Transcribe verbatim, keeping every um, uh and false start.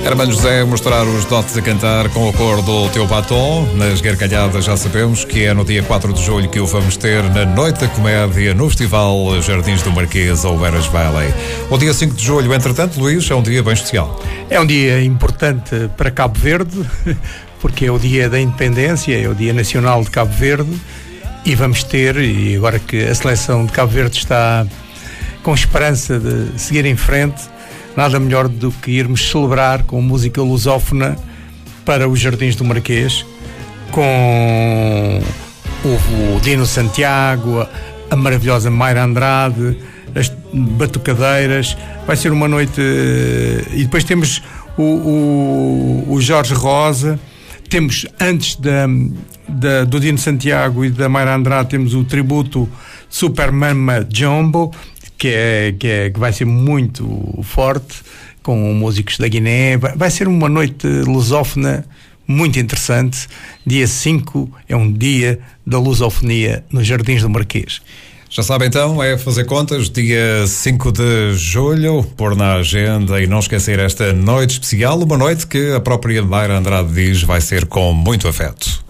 Armando José mostrar os dotes a cantar com a cor do teu batom. Nas gargalhadas já sabemos que é no dia quatro de julho que o vamos ter na Noite da Comédia no Festival Jardins do Marquês ou Veras Valley. O dia cinco de julho, entretanto, Luís, é um dia bem especial. É um dia importante para Cabo Verde, porque é o dia da independência, é o dia nacional de Cabo Verde, e vamos ter, e agora que a seleção de Cabo Verde está com esperança de seguir em frente, nada melhor do que irmos celebrar com música lusófona para os Jardins do Marquês, com o, o Dino Santiago, a, a maravilhosa Mayra Andrade, as batucadeiras. Vai ser uma noite. E depois temos o, o, o Jorge Rosa, temos antes da, da, do Dino Santiago e da Mayra Andrade, temos o tributo Super Mama Jumbo, que, é, que, é, que vai ser muito forte, com músicos da Guiné. Vai ser uma noite lusófona muito interessante. Dia cinco é um dia da lusofonia nos Jardins do Marquês. Já sabe então, é fazer contas, dia cinco de julho, pôr na agenda e não esquecer esta noite especial, uma noite que a própria Mayra Andrade diz vai ser com muito afeto.